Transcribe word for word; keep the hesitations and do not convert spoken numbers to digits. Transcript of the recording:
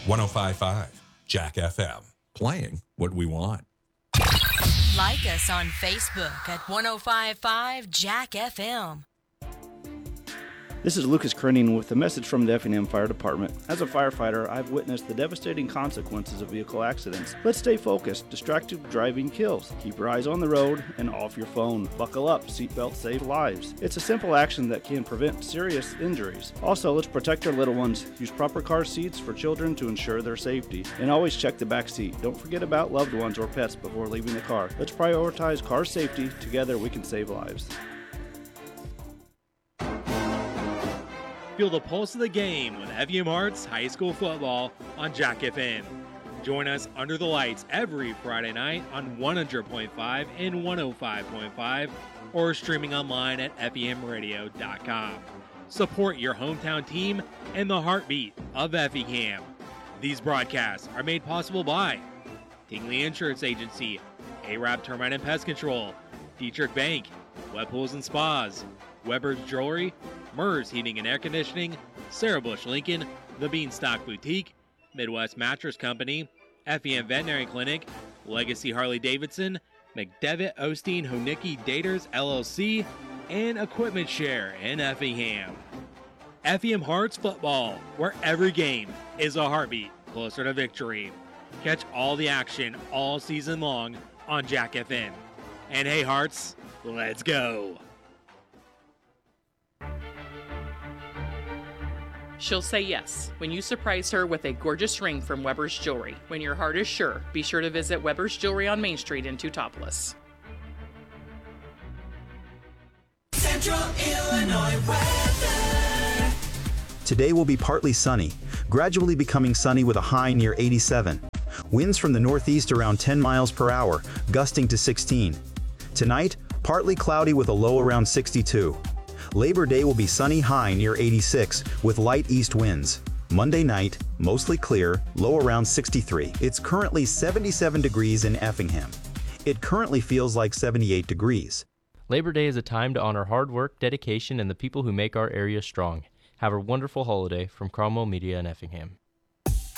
one oh five point five Jack F M. Playing what we want. Like us on Facebook at one oh five point five Jack F M. This is Lucas Kerning with a message from the Effingham Fire Department. As a firefighter, I've witnessed the devastating consequences of vehicle accidents. Let's stay focused. Distracted driving kills. Keep your eyes on the road and off your phone. Buckle up. Seatbelts save lives. It's a simple action that can prevent serious injuries. Also, let's protect our little ones. Use proper car seats for children to ensure their safety. And always check the back seat. Don't forget about loved ones or pets before leaving the car. Let's prioritize car safety. Together we can save lives. Feel the pulse of the game with Effingham Hearts High School Football on Jack F M. Join us under the lights every Friday night on one hundred point five and one oh five point five or streaming online at effingham radio dot com. Support your hometown team and the heartbeat of Effingham. These broadcasts are made possible by Tingley Insurance Agency, A-Rab Termite and Pest Control, Dietrich Bank, Wet Pools and Spas, Weber's Jewelry, Mers Heating and Air Conditioning, Sarah Bush Lincoln, The Beanstalk Boutique, Midwest Mattress Company, Effingham Veterinary Clinic, Legacy Harley-Davidson, McDevitt Osteen Honicki Daters L L C, and Equipment Share in Effingham. Effingham Hearts Football, where every game is a heartbeat closer to victory. Catch all the action all season long on Jack F M. And hey Hearts, let's go! She'll say yes when you surprise her with a gorgeous ring from Weber's Jewelry. When your heart is sure, be sure to visit Weber's Jewelry on Main Street in Teutopolis. Central Illinois weather. Today will be partly sunny, gradually becoming sunny with a high near eighty-seven. Winds from the northeast around ten miles per hour, gusting to sixteen. Tonight, partly cloudy with a low around sixty-two. Labor Day will be sunny, high near eighty-six with light east winds. Monday night, mostly clear, low around sixty-three. It's currently seventy-seven degrees in Effingham. It currently feels like seventy-eight degrees. Labor Day is a time to honor hard work, dedication, and the people who make our area strong. Have a wonderful holiday from Cromwell Media in Effingham.